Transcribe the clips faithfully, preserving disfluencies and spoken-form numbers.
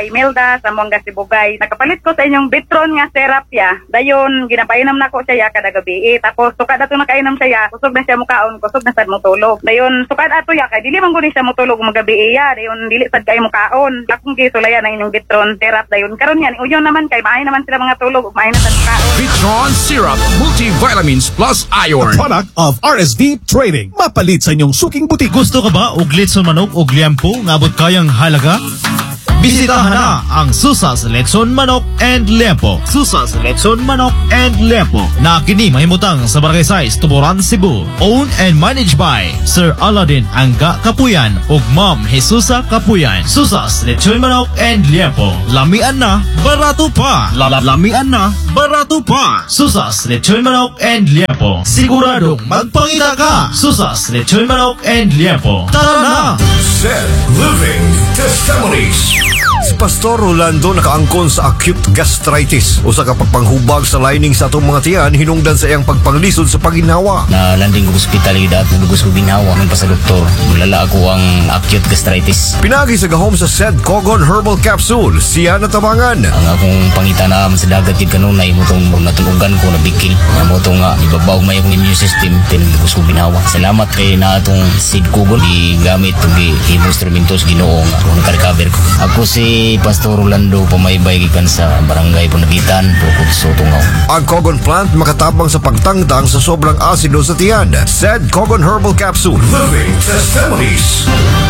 Imelda sa Mongga Sibugay. Nakapalit ko sa inyong Bitron nga therapy. Dayon ginapainam nako siya kada gabi. Eh, tapos sukad ato nakainom siya, kusog na siya mukaon, kusog na sad mo tulog. Dayon sukad ato ya kay dili man guni siya motulog magabi iya. Dayon dili sad kay mukaon. Akong gisulayan ang inyong Bitron therapy. Dayon karon yan uyon naman kay maayo naman sila mga tulog ug maayo na sad mukaon. Bitron Syrup Multivitamins Plus Iron, product of R S V Trading. Mapalit sa inyong suking butik. Gusto ka ba og litson manok og liampo nga abot kayang halaga? Bisitahan na ang Susas Letson Manok and Liempo. Susas Letson Manok and Liempo na kini mahimutang sa Barangay Size, Tuburan, Cebu. Owned and managed by Sir Aladdin Angga Kapuyan ug Ma'am Jesusa Kapuyan. Susas Letson Manok and Liempo. Lamian na, barato pa. Lamian na, barato pa. Susas Letson Manok and Liempo. Siguradong magpangita ka. Susas Letson Manok and Liempo. Tara na! Said Living Testimonies. Si Pastor Rolando nakaangkon sa acute gastritis, usa ka pagpanghubag sa lining sa atong mga tiyan hinungdan sa iyang pagpanglisod sa paginawa. Na landing ko sa ospital gid at nagugos ko ginawa man pa sa doktor. Mulala ako ang acute gastritis. Pinagi sa gahom sa Said Cogon Herbal Capsule, siya natabangan. Ang akong pangita na sa dagat gid kanunay mo tong natunugan ko na bikil. Na mo tong nga ibabaw may akong immune system tin nagugos ko ginawa. Salamat kay na atong Said Cogon gigamit tong gi instrumentos Ginoo nga akong naka-recover ko. Ako si Pastor Rolando pamaybay gikan sa Barangay Punagitan, Bukod Sotungaw. Ang Cogon plant makatabang sa pagtangtang sa sobrang asido sa tiyan. Said Cogon Herbal Capsule. Living Testimonies.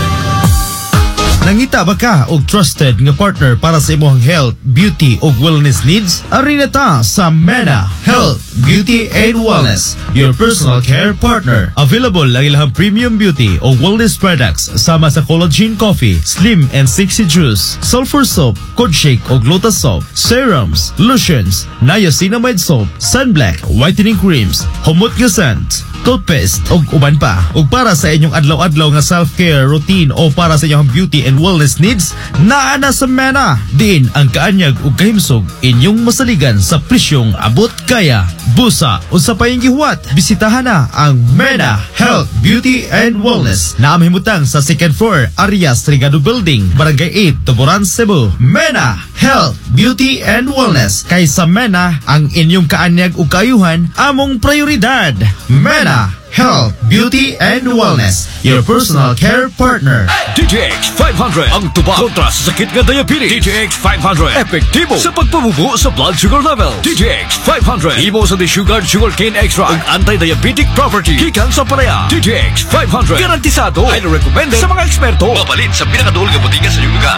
Nangita ba ka og trusted nga partner para sa imong health, beauty ug wellness needs? Ari na ta sa Mena Health, Beauty and Wellness, your personal care partner. Available ang ilang premium beauty o wellness products sama sa collagen coffee, slim and sexy juice, sulfur soap, cod shake o lotus soap, serums, lotions, niacinamide soap, sunblock, whitening creams, humot scent, toothpaste ug uban pa. Ug para sa inyong adlaw-adlaw nga self-care routine o para sa inyong beauty and wellness needs, naa na sa Mena. Diin ang kaanyag ug kahimsog inyong masaligan sa presyong abot kaya. Busa o sa payong gihuwat, bisitahan na ang Mena Health, Beauty and Wellness na amhimutang sa second floor, Arias Rigado Building, Barangay eight, Tuburan, Cebu. Mena Health, Beauty and Wellness. Kay sa Mena, ang inyong kaanyag ug kaayuhan among prioridad. Mena Health, Beauty and Wellness, your personal care partner. D T X five hundred ang tuba kontra sa sakit nga diabetes. D T X five hundred epektibo sa pagpabubo sa blood sugar level. D T X five hundred imo sa desugared sugarcane extract ug anti-diabetic property gikan sa palaya. D T X five hundred garantisado, highly recommended sa mga eksperto. Mabalin sa pinakaduol nga botiga sa iyong lugar.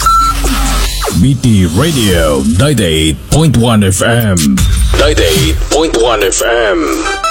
B T Radio ninety-eight point one F M. ninety-eight point one F M.